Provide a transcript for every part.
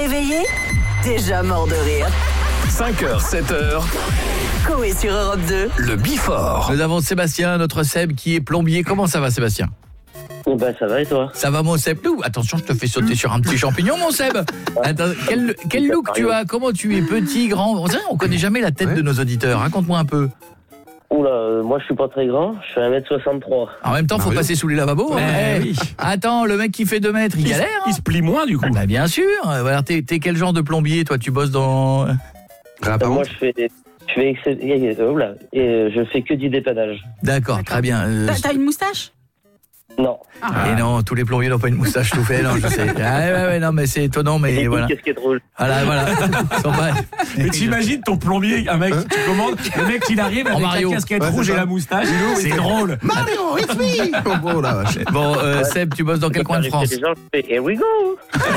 Réveillé, déjà mort de rire. 5h, 7h, Coé sur Europe 2. le Before. Nous avons Sébastien, notre Seb, qui est plombier. Comment ça va, Sébastien? Ça va et toi? Ça va, mon Seb? Ouh, attention, je te fais sauter sur un petit champignon, mon Seb. Attends, quel look tu as? Comment tu es? Petit, grand? On connaît jamais la tête de nos auditeurs. Raconte-moi un peu. Oula, moi je suis pas très grand, je fais 1m63. En même temps, faut passer sous les lavabos. Hein. oui. Attends, le mec qui fait 2 mètres, il galère. Il se plie moins du coup. Bah bien sûr. Alors, t'es quel genre de plombier, toi? Tu bosses dans... Moi je fais je fais que du dépannage. D'accord, très bien. T'as une moustache? Non. Et non, tous les plombiers n'ont pas une moustache tout fait, non, je sais. Ouais, non, mais c'est étonnant, mais voilà. Qu'est-ce qui est drôle? Voilà. Ils sont pas- Mais t'imagines ton plombier, un mec, tu commandes, le mec il arrive avec Mario. la casquette rouge et la moustache, c'est drôle. Mario, it's me. Bon, la vache. Bon, Seb, tu bosses dans quel coin de France? Les gens, je fais, here we go.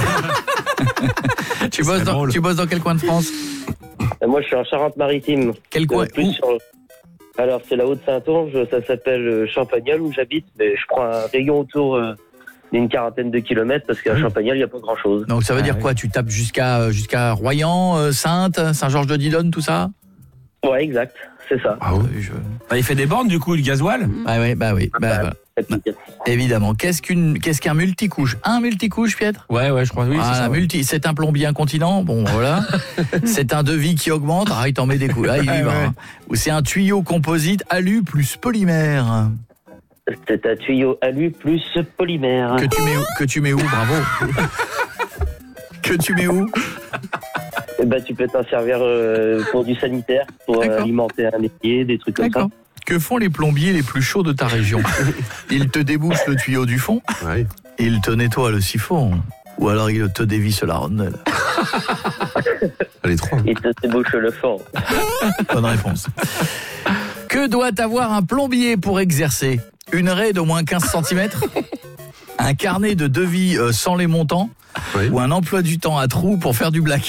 Tu bosses dans quel coin de France? Moi je suis en Charente-Maritime. Quel coin? Plus sur... Alors c'est la Haute-Saintonge, ça s'appelle Champagnol où j'habite, mais je prends un rayon autour d'une 40aine de kilomètres parce qu'à Champagnol il n'y a pas grand-chose. Donc ça veut dire quoi? Tu tapes jusqu'à Royan, Saintes, Saint-Georges-de-Didonne, tout ça? Ouais, exact, c'est ça. Ah oui. Bah, il fait des bornes du coup, le gasoil. Ah oui, bah oui, voilà. Évidemment. Qu'est-ce qu'un multicouche? Un multicouche, Pietre? Ouais, je crois, oui, c'est ça. C'est un plombier incontinent, bon voilà. C'est un devis qui augmente, il t'en met des coups. Là, il y va. Hein. Ou c'est un tuyau composite alu plus polymère. C'est un tuyau alu plus polymère. Que tu mets où? Bravo. Que tu mets où? Tu peux t'en servir pour du sanitaire, pour alimenter un métier, des trucs comme ça. Que font les plombiers les plus chauds de ta région? Ils te débouchent le tuyau du fond, Ouais. ils te nettoient le siphon, ou alors ils te dévissent la rondelle. Allez, 3. Il te débouche le fond. Bonne réponse. Que doit avoir un plombier pour exercer? Une raie d'au moins 15 cm? Un carnet de devis sans les montants? Oui. Ou un emploi du temps à trous pour faire du black?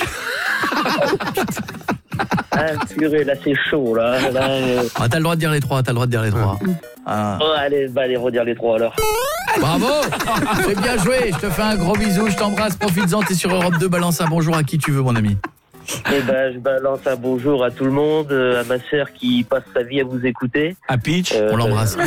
Ah purée, là c'est chaud là. Ah, t'as le droit de dire les trois, Ah. Oh, allez, redire les trois alors. Bravo. C'est bien joué, je te fais un gros bisou, je t'embrasse, profites-en, t'es sur Europe 2, balance un bonjour à qui tu veux, mon ami. Je balance un bonjour à tout le monde, à ma sœur qui passe sa vie à vous écouter. À Peach. On l'embrasse.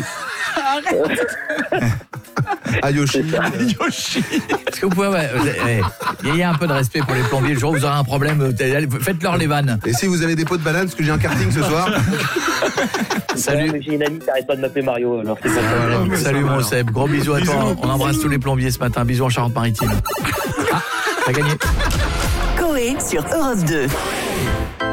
À Yoshi. Est-ce que vous pouvez... Il y a un peu de respect pour les plombiers, le jour où vous aurez un problème, faites-leur les vannes. Et si vous avez des pots de banane, parce que j'ai un karting ce soir. Salut. J'ai une amie qui arrête pas de m'appeler Mario, alors c'est pas ça. Salut mon Seb, gros bisous à toi. On embrasse tous les plombiers ce matin. Bisous en Charente-Maritime. Ah, t'as gagné. Coé sur Europe 2.